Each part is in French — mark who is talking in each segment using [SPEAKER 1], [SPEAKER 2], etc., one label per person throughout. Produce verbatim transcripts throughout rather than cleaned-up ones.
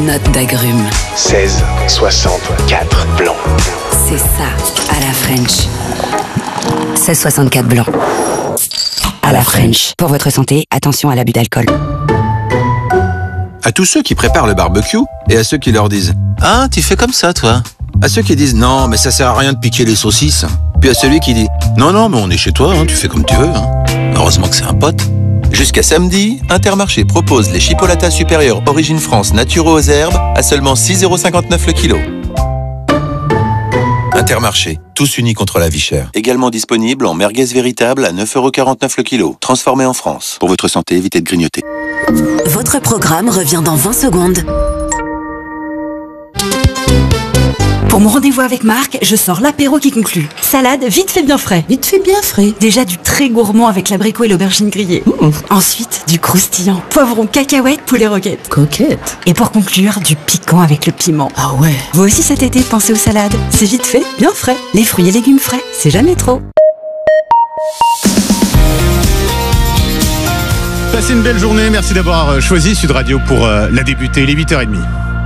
[SPEAKER 1] notes d'agrumes.
[SPEAKER 2] seize soixante-quatre blanc.
[SPEAKER 1] C'est ça, à la French. seize soixante-quatre blanc. À la French. Pour votre santé, attention à l'abus d'alcool.
[SPEAKER 3] À tous ceux qui préparent le barbecue et à ceux qui leur disent « Ah, tu fais comme ça, toi ?» À ceux qui disent « Non, mais ça sert à rien de piquer les saucisses. » Puis à celui qui dit « Non, non, mais on est chez toi, hein, tu fais comme tu veux. Hein. » Heureusement que c'est un pote. Jusqu'à samedi, Intermarché propose les chipolatas supérieurs Origine France naturaux aux herbes à seulement six euros cinquante-neuf le kilo. Intermarché, tous unis contre la vie chère. Également disponible en merguez véritable à neuf euros quarante-neuf le kilo. Transformé en France. Pour votre santé, évitez de grignoter.
[SPEAKER 1] Votre programme revient dans vingt secondes. Pour mon rendez-vous avec Marc, je sors l'apéro qui conclut. Salade, vite fait bien frais.
[SPEAKER 4] Vite fait bien frais.
[SPEAKER 1] Déjà du très gourmand avec l'abricot et l'aubergine grillée.
[SPEAKER 4] Mmh.
[SPEAKER 1] Ensuite, du croustillant. Poivron, cacahuètes, poulet roquette.
[SPEAKER 4] Coquette.
[SPEAKER 1] Et pour conclure, du piquant avec le piment.
[SPEAKER 4] Ah ouais.
[SPEAKER 1] Vous aussi cet été, pensez aux salades. C'est vite fait, bien frais. Les fruits et légumes frais, c'est jamais trop.
[SPEAKER 5] Passez une belle journée, merci d'avoir choisi Sud Radio pour euh, la débuter, il est huit heures trente.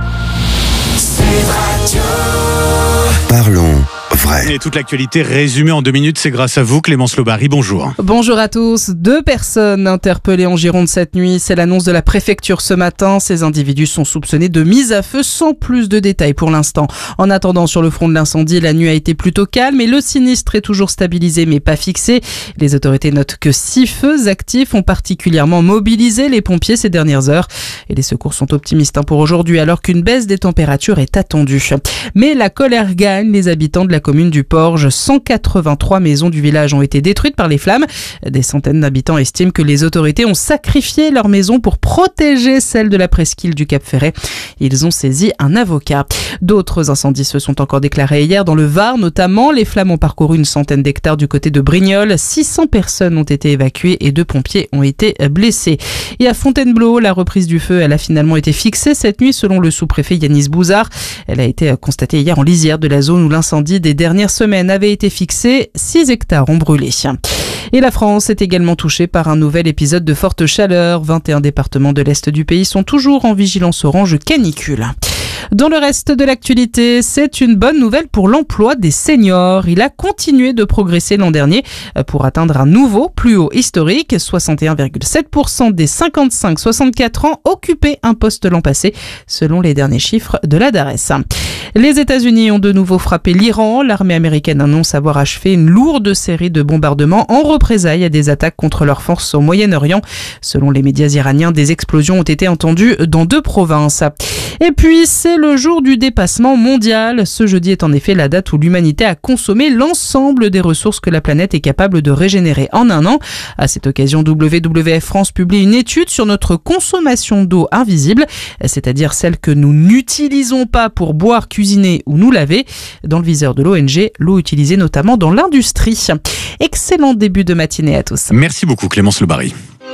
[SPEAKER 6] Parlons vrai.
[SPEAKER 5] Et toute l'actualité résumée en deux minutes, c'est grâce à vous, Clémence Lobary. Bonjour.
[SPEAKER 7] Bonjour à tous. Deux personnes interpellées en Gironde cette nuit. C'est l'annonce de la préfecture ce matin. Ces individus sont soupçonnés de mise à feu sans plus de détails pour l'instant. En attendant, sur le front de l'incendie, la nuit a été plutôt calme et le sinistre est toujours stabilisé mais pas fixé. Les autorités notent que six feux actifs ont particulièrement mobilisé les pompiers ces dernières heures. Et les secours sont optimistes pour aujourd'hui alors qu'une baisse des températures est attendue. Mais la colère gagne. Les habitants de la commune du Porge, cent quatre-vingt-trois maisons du village ont été détruites par les flammes. Des centaines d'habitants estiment que les autorités ont sacrifié leurs maisons pour protéger celles de la presqu'île du Cap-Ferret. Ils ont saisi un avocat. D'autres incendies se sont encore déclarés hier dans le Var notamment. Les flammes ont parcouru une centaine d'hectares du côté de Brignoles. six cents personnes ont été évacuées et deux pompiers ont été blessés. Et à Fontainebleau, la reprise du feu, elle a finalement été fixée cette nuit selon le sous-préfet Yanis Bouzard. Elle a été constatée hier en lisière de la zone où l'incendie des dernières semaines avait été fixé. six hectares ont brûlé. Et la France est également touchée par un nouvel épisode de forte chaleur. vingt et un départements de l'Est du pays sont toujours en vigilance orange canicule. Dans le reste de l'actualité, c'est une bonne nouvelle pour l'emploi des seniors. Il a continué de progresser l'an dernier pour atteindre un nouveau plus haut historique. soixante et un virgule sept pour cent des cinquante-cinq à soixante-quatre ans occupaient un poste l'an passé, selon les derniers chiffres de la DARES. Les États-Unis ont de nouveau frappé l'Iran. L'armée américaine annonce avoir achevé une lourde série de bombardements en représailles à des attaques contre leurs forces au Moyen-Orient. Selon les médias iraniens, des explosions ont été entendues dans deux provinces. Et puis, c'est le jour du dépassement mondial. Ce jeudi est en effet la date où l'humanité a consommé l'ensemble des ressources que la planète est capable de régénérer en un an. À cette occasion, W W F France publie une étude sur notre consommation d'eau invisible, c'est-à-dire celle que nous n'utilisons pas pour boire, cuisiner ou nous laver. Dans le viseur de l'O N G, l'eau utilisée notamment dans l'industrie. Excellent début de matinée à tous.
[SPEAKER 5] Merci beaucoup Clémence Lobary.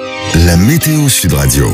[SPEAKER 6] La météo Sud Radio.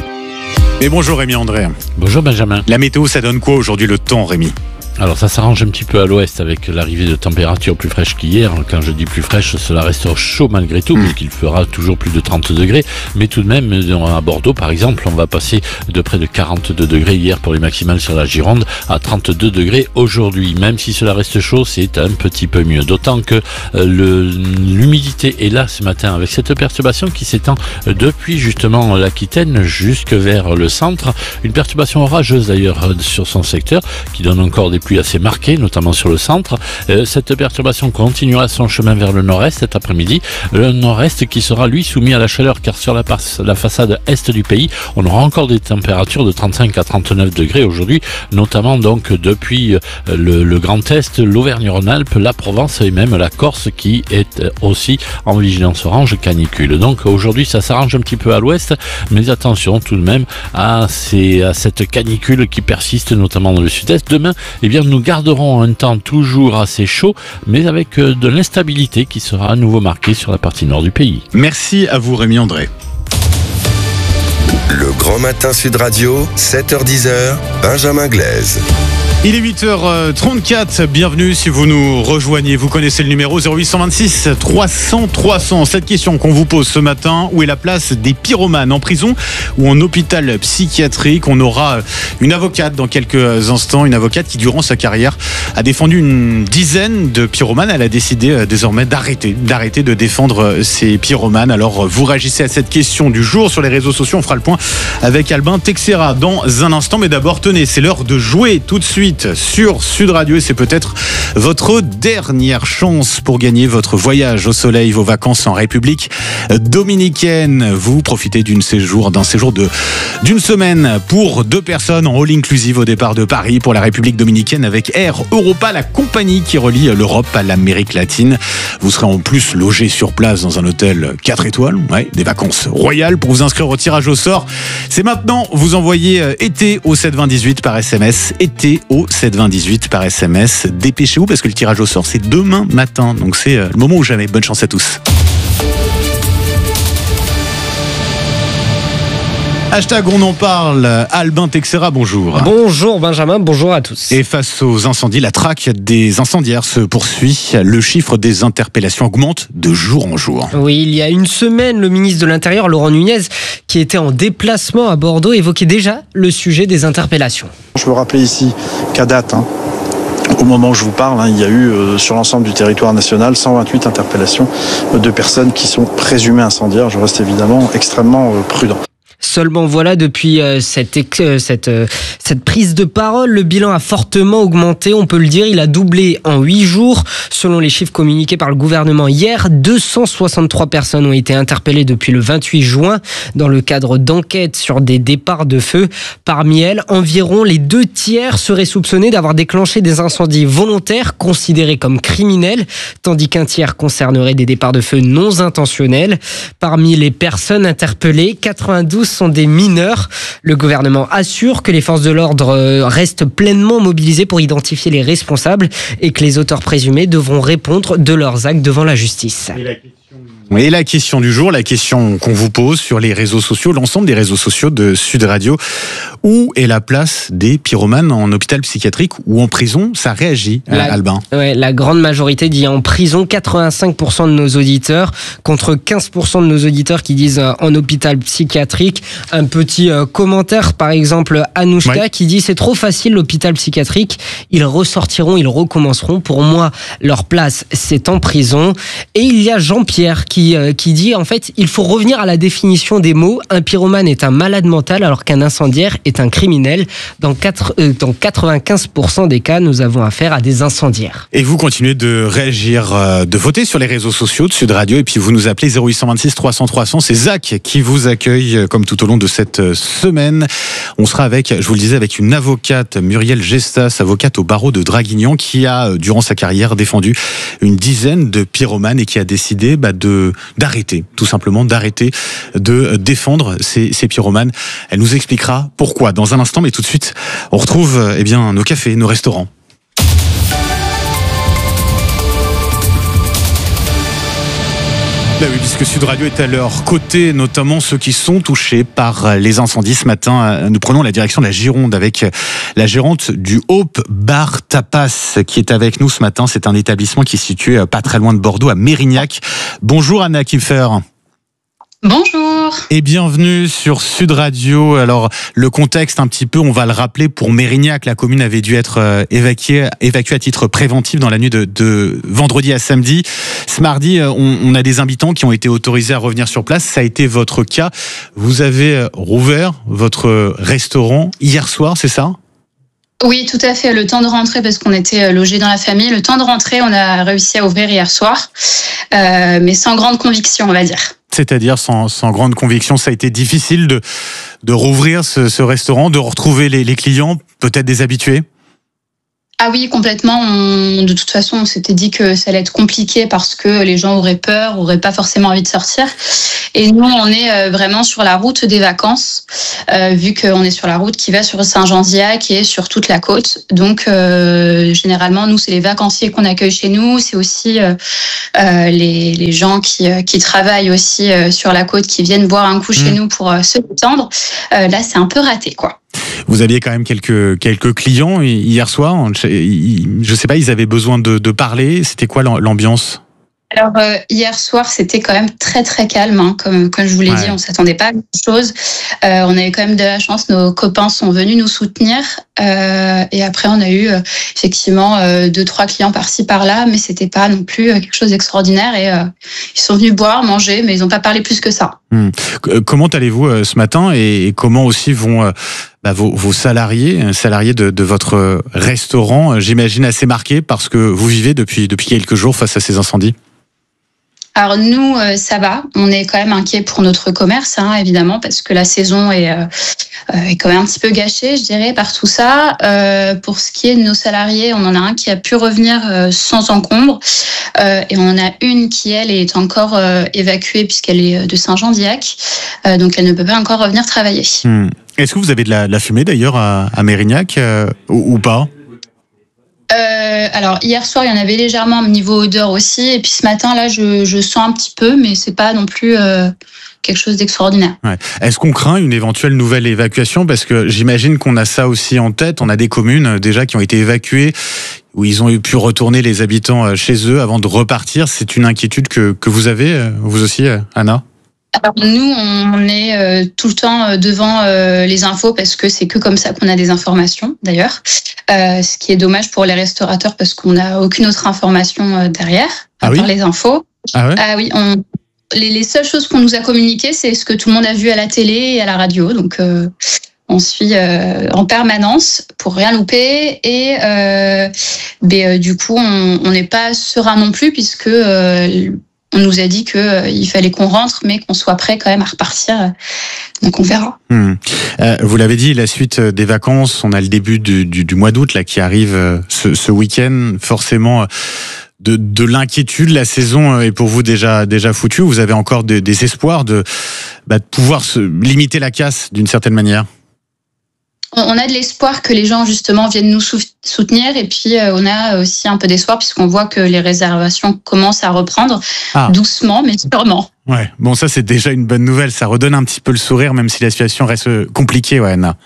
[SPEAKER 5] Et bonjour Rémi André.
[SPEAKER 8] Bonjour Benjamin.
[SPEAKER 5] La météo, ça donne quoi aujourd'hui le temps, Rémi ?
[SPEAKER 8] Alors ça s'arrange un petit peu à l'ouest avec l'arrivée de températures plus fraîches qu'hier. Quand je dis plus fraîche, cela reste chaud malgré tout, mmh. puisqu'il fera toujours plus de trente degrés. Mais tout de même, à Bordeaux par exemple, on va passer de près de quarante-deux degrés hier pour les maximales sur la Gironde à trente-deux degrés aujourd'hui. Même si cela reste chaud, c'est un petit peu mieux. D'autant que le, l'humidité est là ce matin avec cette perturbation qui s'étend depuis justement l'Aquitaine jusque vers le centre. Une perturbation orageuse d'ailleurs sur son secteur qui donne encore des pluies assez marquées, notamment sur le centre. Euh, cette perturbation continuera son chemin vers le nord-est cet après-midi. Le nord-est qui sera lui soumis à la chaleur car sur la, passe, la façade est du pays, on aura encore des températures de trente-cinq à trente-neuf degrés aujourd'hui, notamment donc depuis le, le Grand Est, l'Auvergne-Rhône-Alpes, la Provence et même la Corse qui est aussi en vigilance orange canicule. Donc aujourd'hui ça s'arrange un petit peu à l'ouest, mais attention tout de même à, ces, à cette canicule qui persiste notamment dans le sud-est. Demain, eh bien, nous garderons un temps toujours assez chaud, mais avec de l'instabilité qui sera à nouveau marquée sur la partie nord du pays.
[SPEAKER 5] Merci à vous Rémi André.
[SPEAKER 6] Le Grand Matin Sud Radio, sept heures dix, Benjamin Glaise.
[SPEAKER 5] Il est huit heures trente-quatre, bienvenue si vous nous rejoignez, vous connaissez le numéro zéro huit deux six trois cents trois cents. Cette question qu'on vous pose ce matin, où est la place des pyromanes, en prison ou en hôpital psychiatrique? On aura une avocate dans quelques instants, une avocate qui durant sa carrière a défendu une dizaine de pyromanes. Elle a décidé désormais d'arrêter, d'arrêter de défendre ces pyromanes. Alors vous réagissez à cette question du jour sur les réseaux sociaux, on fera le point avec Albin Texera dans un instant, mais d'abord tenez, c'est l'heure de jouer tout de suite sur Sud Radio et c'est peut-être votre dernière chance pour gagner votre voyage au soleil, vos vacances en République dominicaine. Vous profitez d'une séjour, d'un séjour de, d'une semaine pour deux personnes en all inclusive au départ de Paris pour la République dominicaine avec Air Europa, la compagnie qui relie l'Europe à l'Amérique latine. Vous serez en plus logé sur place dans un hôtel quatre étoiles, ouais, des vacances royales. Pour vous inscrire au tirage au sort, c'est maintenant, vous envoyez été au sept vingt dix-huit par S M S, été au sept vingt dix-huit par S M S. Dépêchez-vous parce que le tirage au sort c'est demain matin, donc c'est le moment ou jamais. Bonne chance à tous. Hashtag on en parle, Albin Texera, bonjour.
[SPEAKER 4] Bonjour Benjamin, bonjour à tous.
[SPEAKER 5] Et face aux incendies, la traque des incendiaires se poursuit. Le chiffre des interpellations augmente de jour en jour.
[SPEAKER 4] Oui, il y a une semaine, le ministre de l'Intérieur, Laurent Nunez, qui était en déplacement à Bordeaux, évoquait déjà le sujet des interpellations.
[SPEAKER 9] Je veux rappeler ici qu'à date, hein, au moment où je vous parle, hein, il y a eu euh, sur l'ensemble du territoire national cent vingt-huit interpellations de personnes qui sont présumées incendiaires. Je reste évidemment extrêmement euh, prudent.
[SPEAKER 4] Seulement voilà, depuis euh, cette, euh, cette, euh, cette prise de parole, le bilan a fortement augmenté, on peut le dire, il a doublé en huit jours. Selon les chiffres communiqués par le gouvernement hier, deux cent soixante-trois personnes ont été interpellées depuis le vingt-huit juin dans le cadre d'enquêtes sur des départs de feu. Parmi elles, environ les deux tiers seraient soupçonnés d'avoir déclenché des incendies volontaires considérés comme criminels, tandis qu'un tiers concernerait des départs de feu non intentionnels. Parmi les personnes interpellées, quatre-vingt-douze sont des mineurs. Le gouvernement assure que les forces de l'ordre restent pleinement mobilisées pour identifier les responsables et que les auteurs présumés devront répondre de leurs actes devant la justice.
[SPEAKER 5] Et la question... Et la question du jour, la question qu'on vous pose sur les réseaux sociaux, l'ensemble des réseaux sociaux de Sud Radio, où est la place des pyromanes en hôpital psychiatrique ou en prison? Ça réagit, la, Albin.
[SPEAKER 4] Ouais, la grande majorité dit en prison, quatre-vingt-cinq pour cent de nos auditeurs, contre quinze pour cent de nos auditeurs qui disent en hôpital psychiatrique. Un petit euh, commentaire, par exemple, Anouchka, ouais, qui dit c'est trop facile l'hôpital psychiatrique, ils ressortiront, ils recommenceront. Pour moi, leur place, c'est en prison. Et il y a Jean-Pierre qui Qui, euh, qui dit en fait il faut revenir à la définition des mots. Un pyromane est un malade mental alors qu'un incendiaire est un criminel. Dans, quatre, euh, dans quatre-vingt-quinze pour cent des cas, nous avons affaire à des incendiaires.
[SPEAKER 5] Et vous continuez de réagir, euh, de voter sur les réseaux sociaux de Sud Radio et puis vous nous appelez zéro huit deux six trois cents trois cents. C'est Zach qui vous accueille comme tout au long de cette semaine. On sera avec, je vous le disais, avec une avocate, Muriel Gestas, avocate au barreau de Draguignan, qui a durant sa carrière défendu une dizaine de pyromanes et qui a décidé bah, de d'arrêter, tout simplement d'arrêter de défendre ces, ces pyromanes. Elle nous expliquera pourquoi dans un instant, mais tout de suite, on retrouve eh bien, nos cafés, nos restaurants. Bah oui, puisque Sud Radio est à leur côté, notamment ceux qui sont touchés par les incendies. Ce matin, nous prenons la direction de la Gironde avec la gérante du Hope Bar Tapas qui est avec nous ce matin. C'est un établissement qui est situé pas très loin de Bordeaux, à Mérignac. Bonjour Anna Kiffer.
[SPEAKER 10] Bonjour.
[SPEAKER 5] Et bienvenue sur Sud Radio. Alors, le contexte un petit peu, on va le rappeler, pour Mérignac, la commune avait dû être évacuée, évacuée à titre préventif dans la nuit de, de vendredi à samedi. Ce mardi, on, on a des habitants qui ont été autorisés à revenir sur place. Ça a été votre cas. Vous avez rouvert votre restaurant hier soir, c'est ça ?
[SPEAKER 10] Oui, tout à fait. Le temps de rentrer, parce qu'on était logés dans la famille, le temps de rentrer, on a réussi à ouvrir hier soir, euh, mais sans grande conviction, on va dire.
[SPEAKER 5] C'est-à-dire sans, sans grande conviction, ça a été difficile de, de rouvrir ce, ce restaurant, de retrouver les, les clients, peut-être des habitués ?
[SPEAKER 10] Ah oui, complètement. On, de toute façon, on s'était dit que ça allait être compliqué parce que les gens auraient peur, auraient pas forcément envie de sortir. Et nous, on est vraiment sur la route des vacances, euh, vu qu'on est sur la route qui va sur Saint-Jean-d'Iac et sur toute la côte. Donc, euh, généralement, nous, c'est les vacanciers qu'on accueille chez nous. C'est aussi euh, euh, les, les gens qui, qui travaillent aussi euh, sur la côte, qui viennent boire un coup mmh. chez nous pour euh, se détendre. Euh, là, c'est un peu raté, quoi.
[SPEAKER 5] Vous aviez quand même quelques, quelques clients hier soir. Je sais pas, ils avaient besoin de, de parler. C'était quoi l'ambiance ?
[SPEAKER 10] Alors euh, hier soir, c'était quand même très très calme, hein. comme comme je vous l'ai ouais. dit, on s'attendait pas à grand chose. Euh, on avait quand même de la chance, nos copains sont venus nous soutenir euh, et après on a eu euh, effectivement euh, deux trois clients par-ci par-là, mais c'était pas non plus quelque chose d'extraordinaire et euh, ils sont venus boire, manger, mais ils n'ont pas parlé plus que ça.
[SPEAKER 5] Hum. Comment allez-vous euh, ce matin et, et comment aussi vont euh, bah, vos, vos salariés, salariés de, de votre restaurant, j'imagine assez marqués parce que vous vivez depuis depuis quelques jours face à ces incendies?
[SPEAKER 10] Alors nous, euh, ça va. On est quand même inquiets pour notre commerce, hein, évidemment, parce que la saison est, euh, est quand même un petit peu gâchée, je dirais, par tout ça. Euh, pour ce qui est de nos salariés, on en a un qui a pu revenir euh, sans encombre, euh, et on en a une qui, elle, est encore euh, évacuée puisqu'elle est de Saint-Jean-d'Illac, euh, donc elle ne peut pas encore revenir travailler.
[SPEAKER 5] Hum. Est-ce que vous avez de la, de la fumée d'ailleurs à, à Mérignac euh, ou, ou pas ?
[SPEAKER 10] Euh, alors hier soir il y en avait légèrement au niveau odeur aussi et puis ce matin là je, je sens un petit peu mais c'est pas non plus euh, quelque chose d'extraordinaire.
[SPEAKER 5] Ouais. Est-ce qu'on craint une éventuelle nouvelle évacuation parce que j'imagine qu'on a ça aussi en tête, on a des communes déjà qui ont été évacuées où ils ont pu retourner les habitants chez eux avant de repartir, c'est une inquiétude que, que vous avez vous aussi Anna ?
[SPEAKER 10] Alors nous, on est euh, tout le temps devant euh, les infos parce que c'est que comme ça qu'on a des informations d'ailleurs. Euh, ce qui est dommage pour les restaurateurs parce qu'on n'a aucune autre information euh, derrière, à
[SPEAKER 5] ah
[SPEAKER 10] part
[SPEAKER 5] oui
[SPEAKER 10] les infos.
[SPEAKER 5] Ah, ouais
[SPEAKER 10] ah oui, on, les, les seules choses qu'on nous a communiquées, c'est ce que tout le monde a vu à la télé et à la radio. Donc euh, on suit euh, en permanence pour rien louper et euh, ben, euh, du coup on n'est pas serein non plus puisque euh, on nous a dit qu'il euh, fallait qu'on rentre, mais qu'on soit prêt quand même à repartir. Donc on verra.
[SPEAKER 5] Mmh. Euh, vous l'avez dit, la suite des vacances, on a le début du, du, du mois d'août là qui arrive euh, ce, ce week-end. Forcément, de, de l'inquiétude. La saison est pour vous déjà déjà foutue. Vous avez encore de, des espoirs de, bah, de pouvoir se limiter la casse d'une certaine manière.
[SPEAKER 10] On a de l'espoir que les gens justement viennent nous soutenir et puis on a aussi un peu d'espoir puisqu'on voit que les réservations commencent à reprendre ah. doucement mais sûrement.
[SPEAKER 5] Ouais, bon ça c'est déjà une bonne nouvelle, ça redonne un petit peu le sourire même si la situation reste compliquée, ouais, Anna.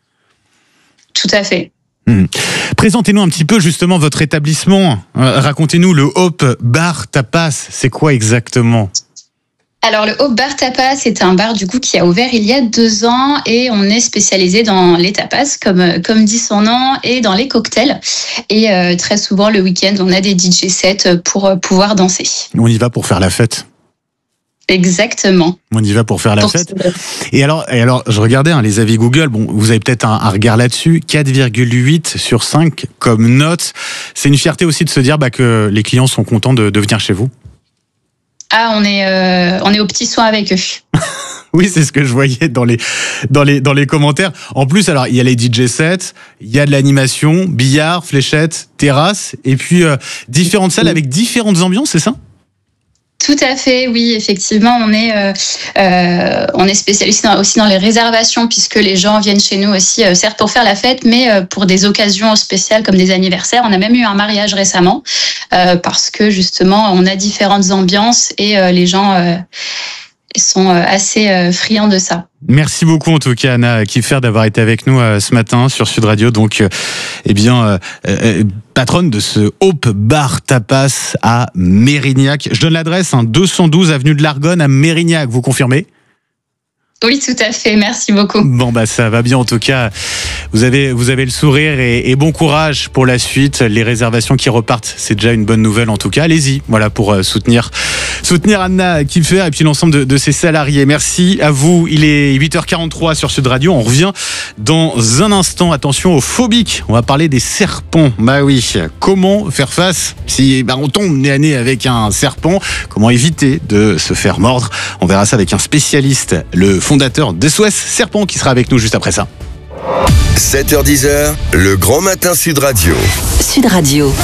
[SPEAKER 10] Tout à fait.
[SPEAKER 5] Mmh. Présentez-nous un petit peu justement votre établissement. Euh, racontez-nous le Hope Bar Tapas, c'est quoi exactement ?
[SPEAKER 10] Alors le Hope Bar Tapas, c'est un bar du coup qui a ouvert il y a deux ans et on est spécialisé dans les tapas comme comme dit son nom et dans les cocktails et euh, très souvent le week-end on a des D J sets pour euh, pouvoir danser.
[SPEAKER 5] On y va pour faire la fête.
[SPEAKER 10] Exactement.
[SPEAKER 5] On y va pour faire la
[SPEAKER 10] pour
[SPEAKER 5] fête. Et alors, et alors, je regardais hein, les avis Google. Bon, vous avez peut-être un, un regard là-dessus. quatre virgule huit sur cinq comme note. C'est une fierté aussi de se dire bah, que les clients sont contents de, de venir chez vous.
[SPEAKER 10] Ah, on est, euh, on est aux petits soins avec eux.
[SPEAKER 5] Oui, c'est ce que je voyais dans les, dans les, dans les commentaires. En plus, alors, il y a les D J sets, il y a de l'animation, billard, fléchettes, terrasse, et puis euh, différentes salles avec différentes ambiances, c'est ça ?
[SPEAKER 10] Tout à fait, oui, effectivement, on est, euh, euh, on est spécialisé dans, aussi dans les réservations puisque les gens viennent chez nous aussi, euh, certes pour faire la fête, mais euh, pour des occasions spéciales comme des anniversaires. On a même eu un mariage récemment euh, parce que justement, on a différentes ambiances et euh, les gens euh, sont assez euh, friands de ça.
[SPEAKER 5] Merci beaucoup en tout cas Anna Kiffer d'avoir été avec nous euh, ce matin sur Sud Radio. Donc, euh, eh bien, euh, euh, patronne de ce Hope Bar Tapas à Mérignac. Je donne l'adresse, hein, deux cent douze avenue de l'Argonne à Mérignac. Vous confirmez ?
[SPEAKER 10] Oui, tout à fait. Merci beaucoup.
[SPEAKER 5] Bon, bah, ça va bien. En tout cas, vous avez, vous avez le sourire et, et bon courage pour la suite. Les réservations qui repartent, c'est déjà une bonne nouvelle. En tout cas, allez-y. Voilà, pour euh, soutenir, soutenir Anna Kiffer et puis l'ensemble de, de ses salariés. Merci à vous. Il est huit heures quarante-trois sur Sud Radio. On revient dans un instant. Attention aux phobiques. On va parler des serpents. Bah oui. Comment faire face si, bah, on tombe nez à nez avec un serpent? Comment éviter de se faire mordre? On verra ça avec un spécialiste, le fondateur d'S O S Serpent, qui sera avec nous juste après ça.
[SPEAKER 6] sept heures dix, le grand matin Sud Radio.
[SPEAKER 1] Sud Radio.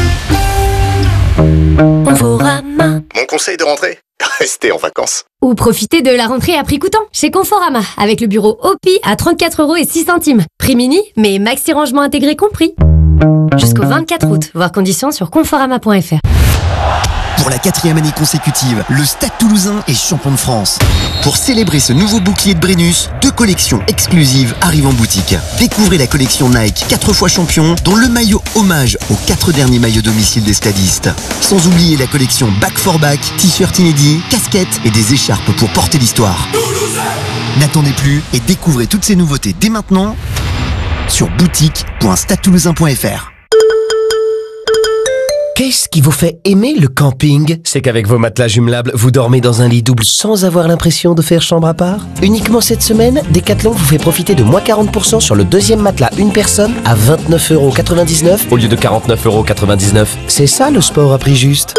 [SPEAKER 11] Conforama.
[SPEAKER 12] Mon conseil de rentrée, restez en vacances.
[SPEAKER 11] Ou profitez de la rentrée à prix coûtant chez Conforama avec le bureau O P I à trente-quatre euros et six centimes. Prix mini, mais maxi rangement intégré compris. Jusqu'au vingt-quatre août, voir conditions sur conforama point f r.
[SPEAKER 13] Pour la quatrième année consécutive, le Stade Toulousain est champion de France. Pour célébrer ce nouveau bouclier de Brennus, deux collections exclusives arrivent en boutique. Découvrez la collection Nike quatre fois champion, dont le maillot hommage aux quatre derniers maillots domicile des stadistes. Sans oublier la collection Back for Back, t-shirts inédits, casquettes et des écharpes pour porter l'histoire. N'attendez plus et découvrez toutes ces nouveautés dès maintenant sur boutique point stade toulousain point f r.
[SPEAKER 14] Qu'est-ce qui vous fait aimer le camping? C'est qu'avec vos matelas jumelables, vous dormez dans un lit double sans avoir l'impression de faire chambre à part. Uniquement cette semaine, Decathlon vous fait profiter de moins quarante pour cent sur le deuxième matelas une personne à vingt-neuf euros quatre-vingt-dix-neuf au lieu de quarante-neuf euros quatre-vingt-dix-neuf. C'est ça le sport à prix juste.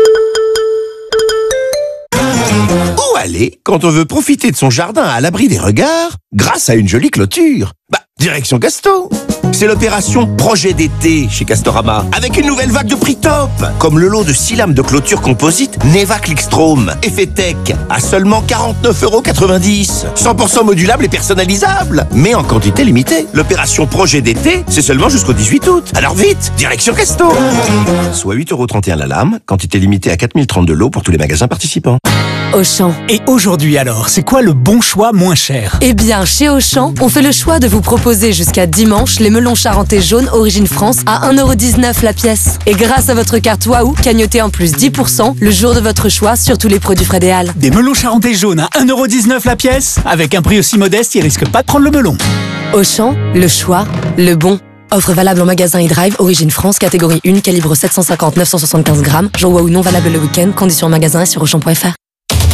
[SPEAKER 15] Où aller quand on veut profiter de son jardin à l'abri des regards grâce à une jolie clôture? Bah, direction Gasto. C'est l'opération Projet d'été chez Castorama, avec une nouvelle vague de prix top, comme le lot de six lames de clôture composite Neva Clickstrom, effet tech, à seulement quarante-neuf euros quatre-vingt-dix. cent pour cent modulable et personnalisable, mais en quantité limitée. L'opération Projet d'été, c'est seulement jusqu'au dix-huit août. Alors vite, direction Casto. Soit huit euros trente et un la lame, quantité limitée à quatre mille trente de lots pour tous les magasins participants.
[SPEAKER 16] Auchan. Et aujourd'hui alors, c'est quoi le bon choix moins cher?
[SPEAKER 17] Eh bien, chez Auchan, on fait le choix de vous proposer jusqu'à dimanche les melons charentais jaunes Origine France à un euro dix-neuf la pièce. Et grâce à votre carte Waouh, cagnotez en plus dix pour cent le jour de votre choix sur tous les produits Frédéal.
[SPEAKER 16] Des melons charentais jaunes à un euro dix-neuf la pièce? Avec un prix aussi modeste, ils risquent pas de prendre le melon.
[SPEAKER 17] Auchan, le choix, le bon. Offre valable en magasin et drive, Origine France, catégorie un, calibre sept cent cinquante à neuf cent soixante-quinze grammes. Jour Waouh non valable le week-end, conditions en magasin et sur auchan point f r.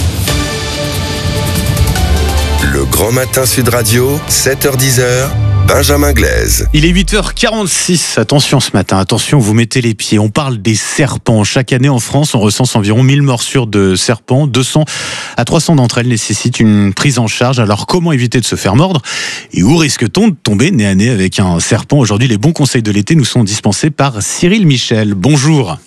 [SPEAKER 6] Le Grand Matin Sud Radio, sept heures dix, Benjamin Glaise.
[SPEAKER 5] Il est huit heures quarante-six. Attention ce matin, attention, vous mettez les pieds. On parle des serpents. Chaque année en France, on recense environ mille morsures de serpents. deux cents à trois cents d'entre elles nécessitent une prise en charge. Alors comment éviter de se faire mordre? Et où risque-t-on de tomber nez à nez avec un serpent? Aujourd'hui, les bons conseils de l'été nous sont dispensés par Cyril Michel. Bonjour.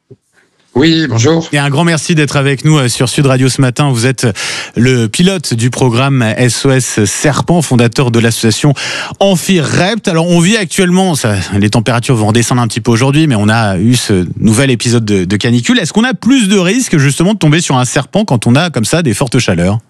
[SPEAKER 18] Oui, bonjour.
[SPEAKER 5] Et un grand merci d'être avec nous sur Sud Radio ce matin. Vous êtes le pilote du programme S O S Serpent, fondateur de l'association Amphirept. Alors, on vit actuellement, ça, les températures vont redescendre un petit peu aujourd'hui, mais on a eu ce nouvel épisode de, de canicule. Est-ce qu'on a plus de risques justement de tomber sur un serpent quand on a comme ça des fortes chaleurs?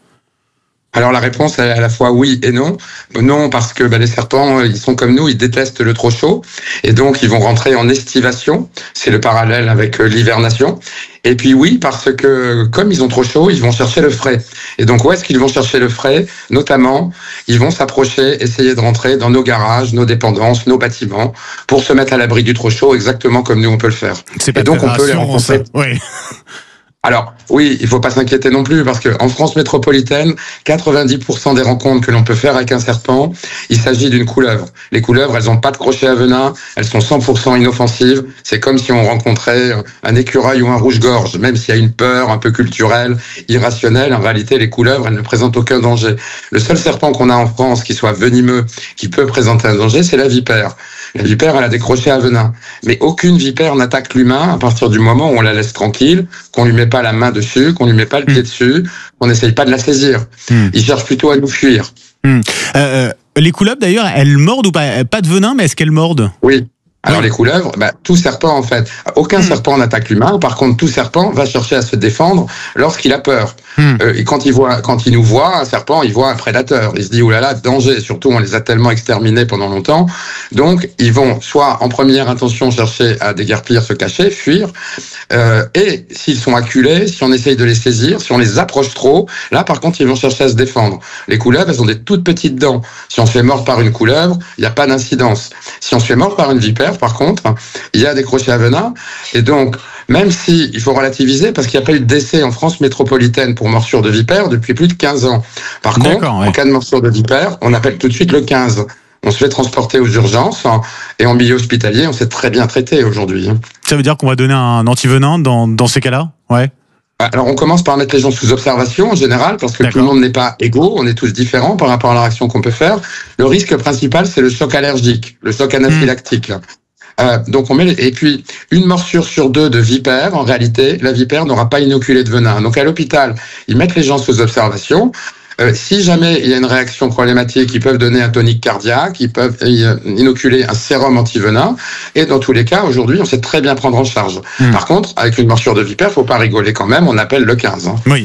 [SPEAKER 18] Alors la réponse est à la fois oui et non. Non parce que bah, les serpents, ils sont comme nous, ils détestent le trop chaud et donc ils vont rentrer en estivation. C'est le parallèle avec l'hivernation. Et puis oui parce que comme ils ont trop chaud, ils vont chercher le frais. Et donc où est-ce qu'ils vont chercher le frais? Notamment, ils vont s'approcher, essayer de rentrer dans nos garages, nos dépendances, nos bâtiments pour se mettre à l'abri du trop chaud, exactement comme nous on peut le faire.
[SPEAKER 5] C'est pas
[SPEAKER 18] et donc on peut les rencontrer.
[SPEAKER 5] Oui.
[SPEAKER 18] Alors, oui, il faut pas s'inquiéter non plus, parce que en France métropolitaine, quatre-vingt-dix pour cent des rencontres que l'on peut faire avec un serpent, il s'agit d'une couleuvre. Les couleuvres, elles ont pas de crochet à venin, elles sont cent pour cent inoffensives. C'est comme si on rencontrait un écureuil ou un rouge-gorge, même s'il y a une peur un peu culturelle, irrationnelle. En réalité, les couleuvres, elles ne présentent aucun danger. Le seul serpent qu'on a en France qui soit venimeux, qui peut présenter un danger, c'est la vipère. La vipère, elle a des crochets à venin. Mais aucune vipère n'attaque l'humain à partir du moment où on la laisse tranquille, qu'on lui met pas la main dessus, qu'on lui met pas le pied dessus, qu'on n'essaye pas de la saisir. Mmh. Il cherche plutôt à nous fuir.
[SPEAKER 5] Mmh. Euh, les couleuvres, d'ailleurs, elles mordent ou pas? Pas de venin, mais est-ce qu'elles mordent?
[SPEAKER 18] Oui. Alors les couleuvres, bah, tout serpent en fait, aucun mmh. serpent n'attaque l'humain. Par contre, tout serpent va chercher à se défendre lorsqu'il a peur. Mmh. Euh, et quand il voit, quand il nous voit, un serpent, il voit un prédateur. Il se dit oulala, danger. Surtout, on les a tellement exterminés pendant longtemps. Donc, ils vont soit en première intention chercher à déguerpir, se cacher, fuir. Euh, et s'ils sont acculés, si on essaye de les saisir, si on les approche trop, là par contre, ils vont chercher à se défendre. Les couleuvres, elles ont des toutes petites dents. Si on se fait mordre par une couleuvre, il n'y a pas d'incidence. Si on se fait mordre par une vipère, par contre, il y a des crochets à venin. Et donc, même si il faut relativiser, parce qu'il n'y a pas eu de décès en France métropolitaine pour morsure de vipère depuis plus de quinze ans. Par contre, ouais. en cas de morsure de vipère, on appelle tout de suite le quinze. On se fait transporter aux urgences et en milieu hospitalier, on s'est très bien traité aujourd'hui.
[SPEAKER 5] Ça veut dire qu'on va donner un antivenin dans, dans ces cas-là? Ouais.
[SPEAKER 18] Alors, on commence par mettre les gens sous observation en général, parce que tout le monde n'est pas égaux, on est tous différents par rapport à la réaction qu'on peut faire. Le risque principal, c'est le choc allergique, le choc anaphylactique. Mmh. Euh, donc on met et puis une morsure sur deux de vipère, en réalité, la vipère n'aura pas inoculé de venin. Donc à l'hôpital, ils mettent les gens sous observation. Euh, si jamais il y a une réaction problématique, ils peuvent donner un tonique cardiaque, ils peuvent inoculer un sérum antivenin. Et dans tous les cas, aujourd'hui, on sait très bien prendre en charge. Mmh. Par contre, avec une morsure de vipère, faut pas rigoler quand même. On appelle le quinze. Hein.
[SPEAKER 5] Oui.